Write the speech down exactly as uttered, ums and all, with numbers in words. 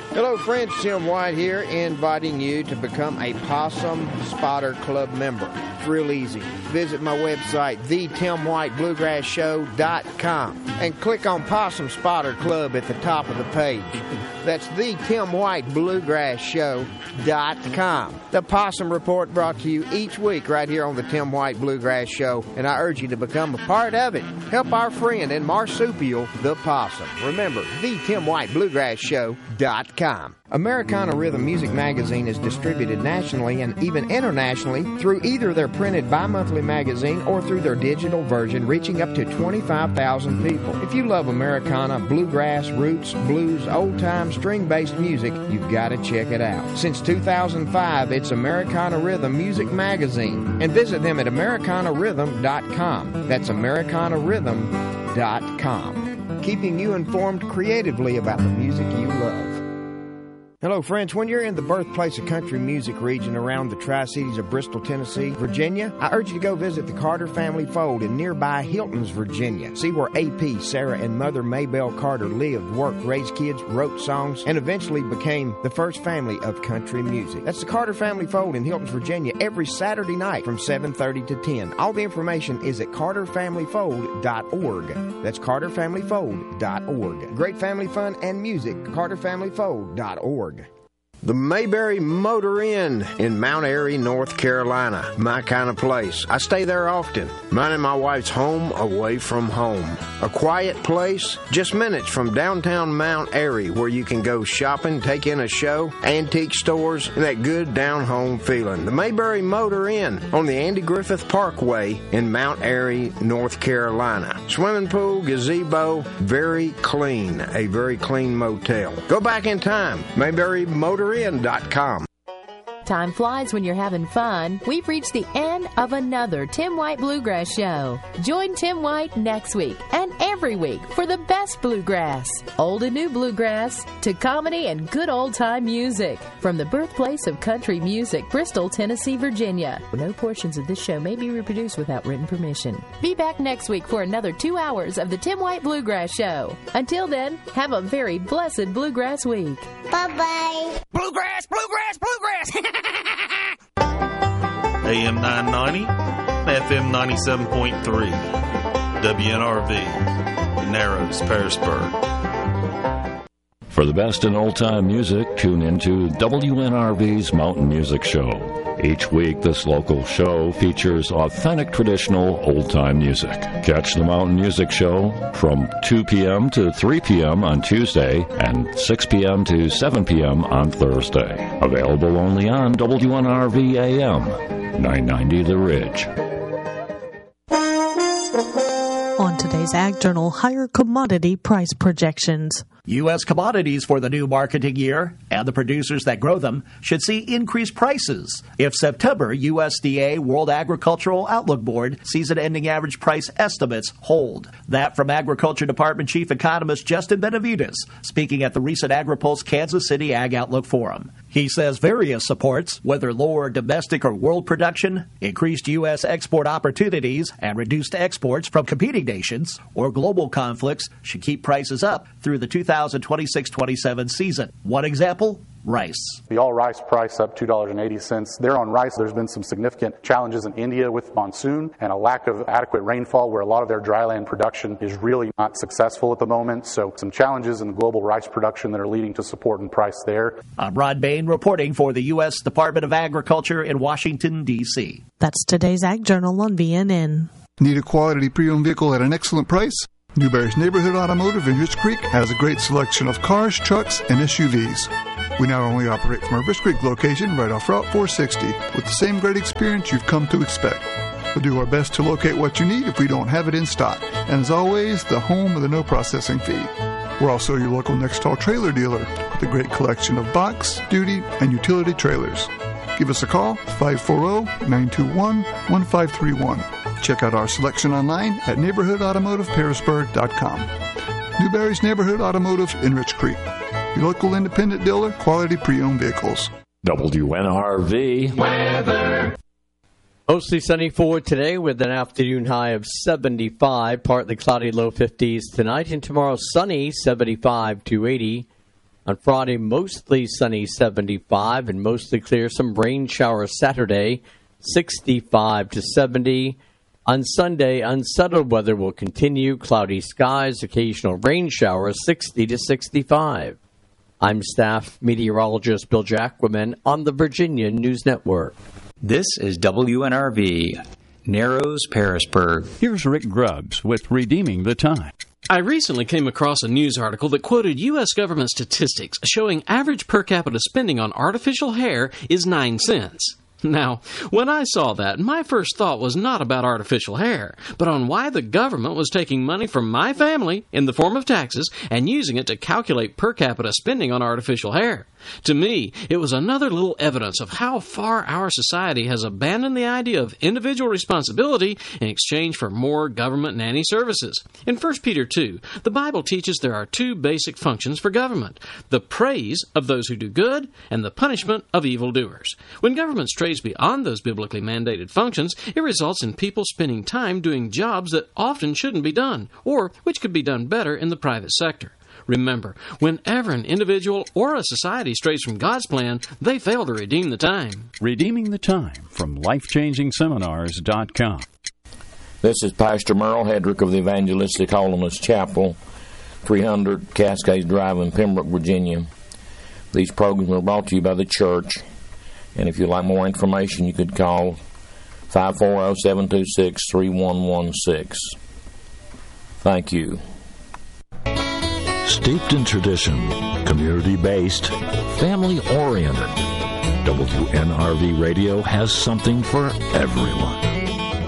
Hello, friends. Tim White here, inviting you to become a Possum Spotter Club member. It's real easy. Visit my website, the tim white bluegrass show dot com, and click on Possum Spotter Club at the top of the page. That's the tim white bluegrass show dot com. The Possum Report brought to you each week right here on the Tim White Bluegrass Show, and I urge you to become a part of it. Help our friend and marsupial, the possum. Remember, the tim white bluegrass show dot com. Americana Rhythm Music Magazine is distributed nationally and even internationally through either their printed bi-monthly magazine or through their digital version, reaching up to twenty-five thousand people. If you love Americana, bluegrass, roots, blues, old-time, string-based music, you've got to check it out. Since two thousand five, it's Americana Rhythm Music Magazine. And visit them at americana rhythm dot com. That's americana rhythm dot com. Keeping you informed creatively about the music you love. Hello, friends. When you're in the birthplace of country music region around the Tri-Cities of Bristol, Tennessee, Virginia, I urge you to go visit the Carter Family Fold in nearby Hiltons, Virginia. See where A P, Sarah, and Mother Maybelle Carter lived, worked, raised kids, wrote songs, and eventually became the first family of country music. That's the Carter Family Fold in Hiltons, Virginia, every Saturday night from seven thirty to ten. All the information is at carter family fold dot org. That's carter family fold dot org. Great family fun and music, carter family fold dot org. The Mayberry Motor Inn in Mount Airy, North Carolina. My kind of place. I stay there often. Mine and my wife's home away from home. A quiet place, just minutes from downtown Mount Airy, where you can go shopping, take in a show, antique stores, and that good down-home feeling. The Mayberry Motor Inn on the Andy Griffith Parkway in Mount Airy, North Carolina. Swimming pool, gazebo, very clean. A very clean motel. Go back in time. Mayberry Motor Inn dot com. Time flies when you're having fun. We've reached the end of another Tim White Bluegrass Show. Join Tim White next week and every week for the best bluegrass. Old and new bluegrass to comedy and good old-time music. From the birthplace of country music, Bristol, Tennessee, Virginia. No portions of this show may be reproduced without written permission. Be back next week for another two hours of the Tim White Bluegrass Show. Until then, have a very blessed bluegrass week. Bye-bye. Bluegrass, bluegrass, bluegrass. A M nine ninety, F M ninety-seven point three, W N R V, Narrows, Pearisburg. For the best in old-time music, tune into W N R V's Mountain Music Show. Each week, this local show features authentic traditional old-time music. Catch the Mountain Music Show from two p.m. to three p.m. on Tuesday and six p.m. to seven p.m. on Thursday. Available only on W N R V A M, nine ninety The Ridge. On today's Ag Journal, higher commodity price projections. U S commodities for the new marketing year and the producers that grow them should see increased prices if September U S D A World Agricultural Outlook Board season-ending average price estimates hold. That from Agriculture Department Chief Economist Justin Benavides, speaking at the recent AgriPulse Kansas City Ag Outlook Forum. He says various supports, whether lower domestic or world production, increased U S export opportunities, and reduced exports from competing nations or global conflicts should keep prices up through the two thousand twenty-six twenty-seven season. One example, rice. The all rice price up two dollars and eighty cents. There on rice, there's been some significant challenges in India with monsoon and a lack of adequate rainfall where a lot of their dryland production is really not successful at the moment. So some challenges in the global rice production that are leading to support and price there. I'm Rod Bain reporting for the U S Department of Agriculture in Washington, D C That's today's Ag Journal on V N N. Need a quality pre-owned vehicle at an excellent price? Newberry's Neighborhood Automotive in Rich Creek has a great selection of cars, trucks, and S U Vs. We not only operate from our Rich Creek location right off Route four sixty with the same great experience you've come to expect. We'll do our best to locate what you need if we don't have it in stock. And as always, the home of the no processing fee. We're also your local Nextall trailer dealer with a great collection of box, duty, and utility trailers. Give us a call, five four zero, nine two one, one five three one. Check out our selection online at neighborhood automotive pearisburg dot com. Newberry's Neighborhood Automotive in Rich Creek. Your local independent dealer, quality pre-owned vehicles. W N R V weather. Mostly sunny for today with an afternoon high of seventy-five. Partly cloudy, low fifties tonight. And tomorrow sunny, seventy-five to eighty. On Friday, mostly sunny, seventy-five, and mostly clear. Some rain showers Saturday, sixty-five to seventy. On Sunday, unsettled weather will continue. Cloudy skies, occasional rain showers, sixty to sixty-five. I'm staff meteorologist Bill Jacquemin on the Virginia News Network. This is W N R V, Narrows, Pearisburg. Here's Rick Grubbs with Redeeming the Time. I recently came across a news article that quoted U S government statistics showing average per capita spending on artificial hair is nine cents. Now, when I saw that, my first thought was not about artificial hair, but on why the government was taking money from my family in the form of taxes and using it to calculate per capita spending on artificial hair. To me, it was another little evidence of how far our society has abandoned the idea of individual responsibility in exchange for more government nanny services. In First Peter two, the Bible teaches there are two basic functions for government: the praise of those who do good and the punishment of evildoers. When government strays beyond those biblically mandated functions, it results in people spending time doing jobs that often shouldn't be done, or which could be done better in the private sector. Remember, whenever an individual or a society strays from God's plan, they fail to redeem the time. Redeeming the Time from life changing seminars dot com. This is Pastor Merle Hedrick of the Evangelistic Holiness Chapel, three hundred Cascades Drive in Pembroke, Virginia. These programs are brought to you by the church, and if you'd like more information, you could call five four zero, seven two six, three one one six. Thank you. Steeped in tradition, community-based, family-oriented, W N R V Radio has something for everyone.